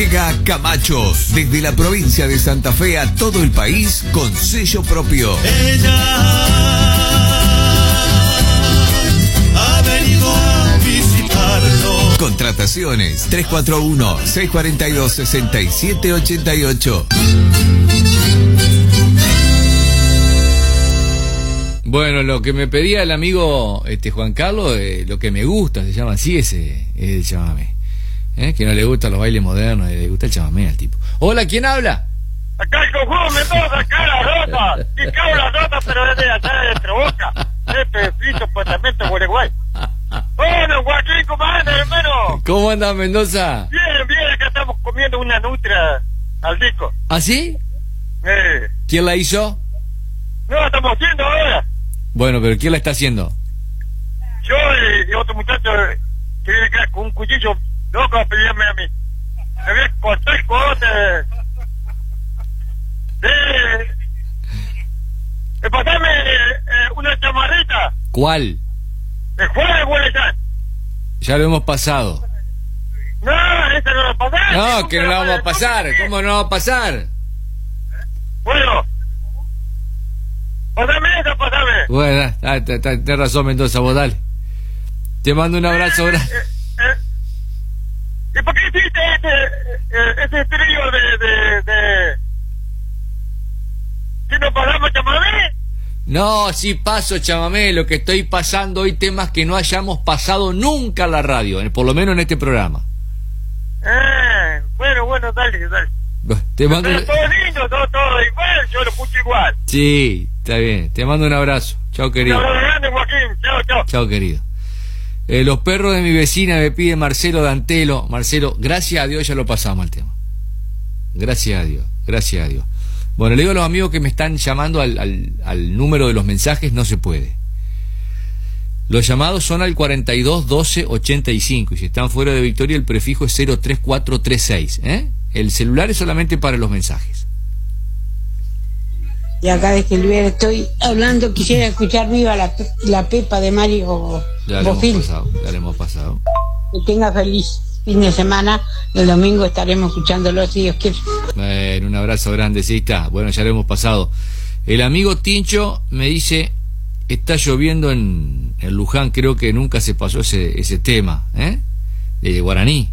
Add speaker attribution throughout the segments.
Speaker 1: Llega Camacho, desde la provincia de Santa Fe a todo el país con sello propio.
Speaker 2: Ella ha venido a visitarlo.
Speaker 1: Contrataciones 341-642-6788.
Speaker 3: Bueno, lo que me pedía el amigo Juan Carlos, lo que me gusta, se llama así, ese es el chamamé. Que no le gustan los bailes modernos, le gusta el chamamé al tipo. Hola, ¿quién habla?
Speaker 4: Acá el conjunto Mendoza, acá la rota. Y cago la rota, pero es de allá de Troboca. Frito, departamento de Uruguay. Bueno, Joaquín, ¿cómo andas, hermano?
Speaker 3: ¿Cómo andas, Mendoza?
Speaker 4: Bien, bien, acá estamos comiendo una nutria al disco.
Speaker 3: ¿Ah, sí? ¿Quién la hizo?
Speaker 4: No, estamos haciendo ahora.
Speaker 3: Bueno, pero ¿quién la está haciendo?
Speaker 4: Yo y otro muchacho que viene acá con un cuchillo loco a pedirme a mí. Me voy a cortar el cogote. Pasame una chamarrita.
Speaker 3: ¿Cuál?
Speaker 4: ¿De juego, ya?
Speaker 3: Ya lo hemos pasado.
Speaker 4: No, esa no la pasamos.
Speaker 3: No, que no la vamos a pasar. ¿Cómo no va a pasar?
Speaker 4: Bueno. Pasame esa, pasame.
Speaker 3: Bueno, tenés razón, Mendoza, vos dale. Te mando un abrazo.
Speaker 4: ¿Y por qué hiciste ese trío de... ¿Si no pasamos chamamé?
Speaker 3: No, sí paso chamamé. Lo que estoy pasando hoy, temas que no hayamos pasado nunca en la radio, por lo menos en este programa.
Speaker 4: Bueno, dale.
Speaker 3: Te mando...
Speaker 4: Pero todo lindo, todo igual, yo lo escucho igual.
Speaker 3: Sí, está bien. Te mando un abrazo. Chao, querido.
Speaker 4: Un abrazo grande, Joaquín. Chao.
Speaker 3: Chao, querido. Los perros de mi vecina me pide Marcelo Dantelo. Marcelo, gracias a Dios ya lo pasamos el tema. Gracias a Dios. Bueno, le digo a los amigos que me están llamando al número de los mensajes, no se puede. Los llamados son al 42 12 85 y si están fuera de Victoria el prefijo es 03436. El celular es solamente para los mensajes.
Speaker 5: Y acá desde el lugar estoy hablando, quisiera escuchar viva la Pepa de Mario Bofil.
Speaker 3: Ya le hemos pasado.
Speaker 5: Que tenga feliz fin de semana. El domingo estaremos escuchándolo si Dios quiere.
Speaker 3: Un abrazo grande, sí está. Bueno, ya lo hemos pasado. El amigo Tincho me dice, está lloviendo en Luján, creo que nunca se pasó ese tema, de Guaraní.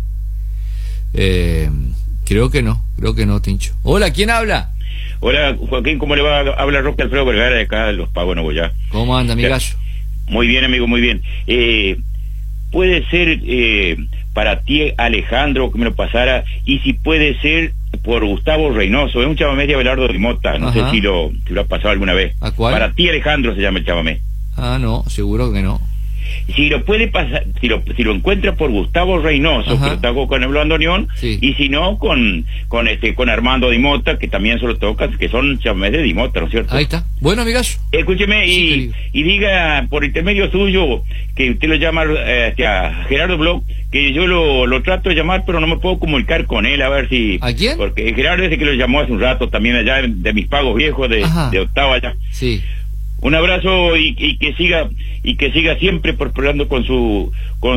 Speaker 3: Creo que no, Tincho. Hola, ¿quién habla?
Speaker 6: Hola, Joaquín, ¿cómo le va? Habla Roque Alfredo Vergara de acá de Los Pagos, Nogoyá.
Speaker 3: ¿Cómo anda, mi gallo?
Speaker 6: Muy bien, amigo, muy bien. Puede ser para ti, Alejandro, que me lo pasara, y si puede ser por Gustavo Reynoso, es un chamamé de Abelardo de Mota, no sé si lo ha pasado alguna vez.
Speaker 3: ¿A cuál?
Speaker 6: Para ti, Alejandro, se llama el chamamé.
Speaker 3: Ah, no, seguro que no.
Speaker 6: Si lo puede pasar, si lo encuentra por Gustavo Reynoso, que lo tocó con el bandoneón, sí. Y si no, con Armando Di Mota, que también se lo toca, que son chamamés de Di Mota, ¿no es cierto?
Speaker 3: Ahí está. Bueno, amigazo.
Speaker 6: Escúcheme, sí, y diga por intermedio suyo, que usted lo llama a Gerardo Bloch, que yo lo trato de llamar, pero no me puedo comunicar con él, a ver si...
Speaker 3: ¿A quién?
Speaker 6: Porque Gerardo es el que lo llamó hace un rato, también allá de mis pagos viejos, de octava allá.
Speaker 3: Sí.
Speaker 6: Un abrazo y que siga siempre prosperando con su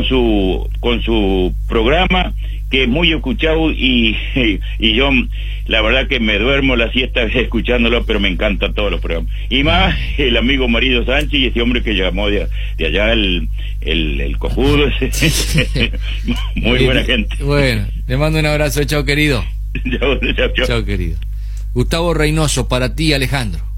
Speaker 6: programa, que es muy escuchado y yo la verdad que me duermo la siesta escuchándolo, pero me encantan todos los programas. Y más el amigo Marido Sánchez y ese hombre que llamó de allá el cojudo ese. Muy buena gente.
Speaker 3: Bueno, le mando un abrazo, chao querido.
Speaker 6: Chao.
Speaker 3: Chao querido. Gustavo Reynoso, para ti, Alejandro.